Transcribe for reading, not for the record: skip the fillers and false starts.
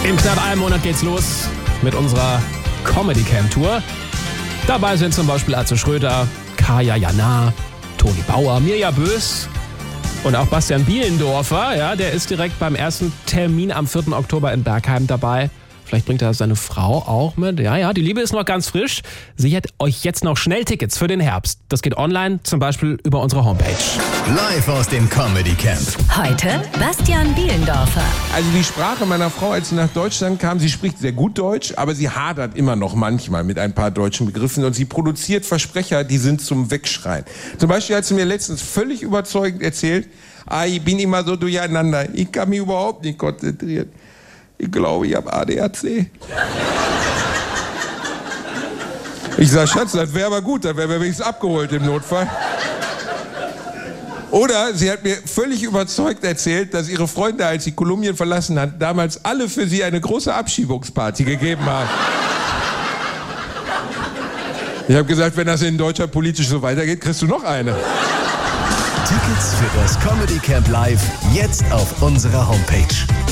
In knapp einem Monat geht's los mit unserer Comedy Camp Tour. Dabei sind zum Beispiel Atze Schröder, Kaya Jana, Toni Bauer, Mirja Bös und auch Bastian Bielendorfer. Ja, der ist direkt beim ersten Termin am 4. Oktober in Bergheim dabei. Vielleicht bringt er seine Frau auch mit. Ja, die Liebe ist noch ganz frisch. Sichert euch jetzt noch schnell Tickets für den Herbst. Das geht online, zum Beispiel über unsere Homepage. Live aus dem Comedy Camp. Heute Bastian Bielendorfer. Also die Sprache meiner Frau, als sie nach Deutschland kam, sie spricht sehr gut Deutsch, aber sie hadert immer noch manchmal mit ein paar deutschen Begriffen und sie produziert Versprecher, die sind zum Wegschreien. Zum Beispiel hat sie mir letztens völlig überzeugend erzählt, ich bin immer so durcheinander, ich kann mich überhaupt nicht konzentrieren. Ich glaube, ich habe ADHC. Ich sag, Schatz, das wäre aber gut, dann wären wir wenigstens abgeholt im Notfall. Oder sie hat mir völlig überzeugt erzählt, dass ihre Freunde, als sie Kolumbien verlassen hat, damals alle für sie eine große Abschiebungsparty gegeben haben. Ich habe gesagt, wenn das in Deutschland politisch so weitergeht, kriegst du noch eine. Tickets für das Comedy Camp Live jetzt auf unserer Homepage.